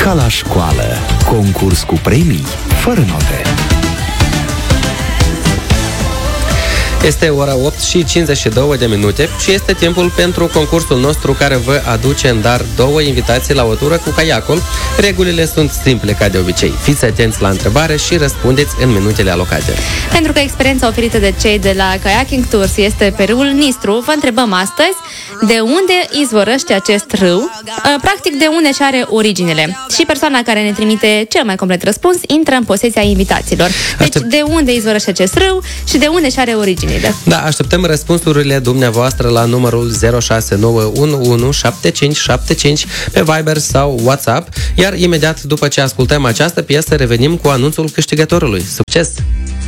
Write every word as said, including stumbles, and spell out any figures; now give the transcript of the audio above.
Ca la școală, concurs cu premii, fără note. Este ora opt și cincizeci și două de minute și este timpul pentru concursul nostru care vă aduce în dar două invitații la o tură cu caiacul. Regulile sunt simple ca de obicei. Fiți atenți la întrebare și răspundeți în minutele alocate. Pentru că experiența oferită de cei de la Kayaking Tours este pe râul Nistru, vă întrebăm astăzi de unde izvorăște acest râu, practic de unde și are originele. Și persoana care ne trimite cel mai complet răspuns intră în posesia invitaților. Deci Aștept... de unde izvorăște acest râu și de unde și are originile. Da, așteptăm răspunsurile dumneavoastră la numărul zero șase nouă unu unu șapte cinci șapte cinci pe Viber sau WhatsApp, iar imediat după ce ascultăm această piesă revenim cu anunțul câștigătorului. Succes!